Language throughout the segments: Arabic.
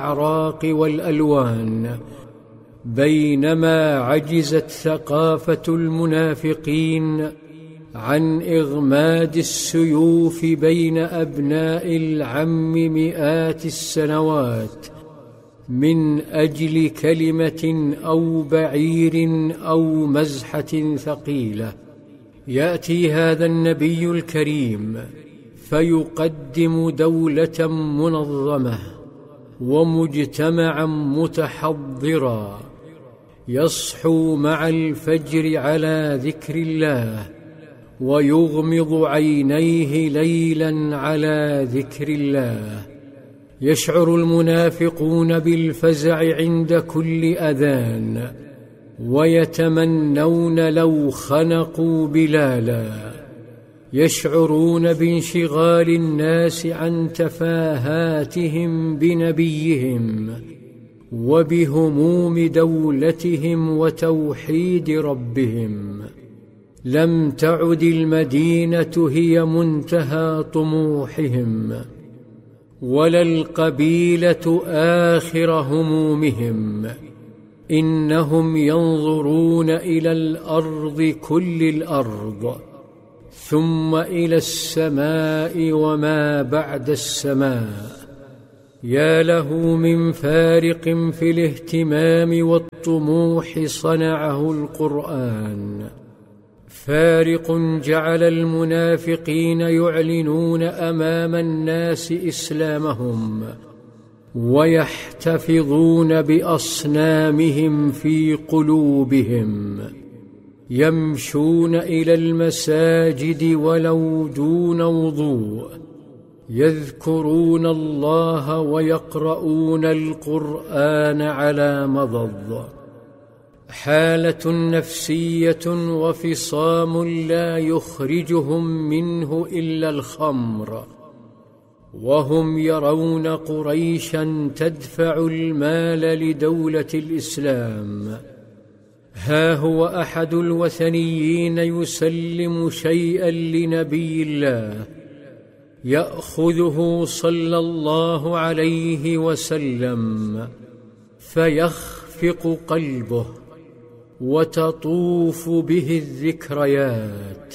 الأعراق والألوان، بينما عجزت ثقافة المنافقين عن إغماد السيوف بين أبناء العم مئات السنوات من أجل كلمة أو بعير أو مزحة ثقيلة. يأتي هذا النبي الكريم فيقدم دولة منظمة ومجتمعا متحضرا يصحو مع الفجر على ذكر الله ويغمض عينيه ليلا على ذكر الله. يشعر المنافقون بالفزع عند كل أذان ويتمنون لو خنقوا بلالا. يشعرون بانشغال الناس عن تفاهاتهم بنبيهم وبهموم دولتهم وتوحيد ربهم. لم تعد المدينة هي منتهى طموحهم ولا القبيلة آخر همومهم، إنهم ينظرون إلى الأرض كل الأرض ثم إلى السماء وما بعد السماء. يا له من فارق في الاهتمام والطموح صنعه القرآن، فارق جعل المنافقين يعلنون أمام الناس إسلامهم ويحتفظون بأصنامهم في قلوبهم، يمشون إلى المساجد ولو دون وضوء، يذكرون الله ويقرؤون القرآن على مضض. حالة نفسية وفصام لا يخرجهم منه إلا الخمر، وهم يرون قريشا تدفع المال لدولة الإسلام. ها هو أحد الوثنيين يسلم شيئا لنبي الله يأخذه صلى الله عليه وسلم فيخفق قلبه وتطوف به الذكريات.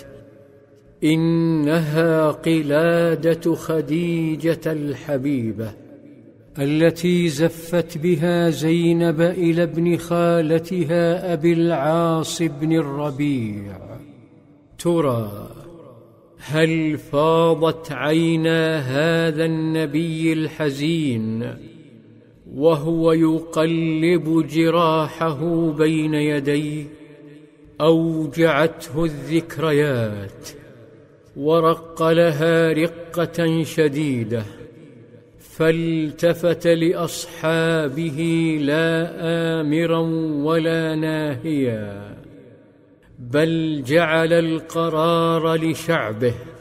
إنها قلادة خديجة الحبيبة التي زفت بها زينب إلى ابن خالتها أبي العاص بن الربيع. ترى هل فاضت عينا هذا النبي الحزين وهو يقلب جراحه بين يديه؟ أوجعته الذكريات ورق لها رقة شديدة، فالتفت لأصحابه لا آمرا ولا ناهيا، بل جعل القرار لشعبه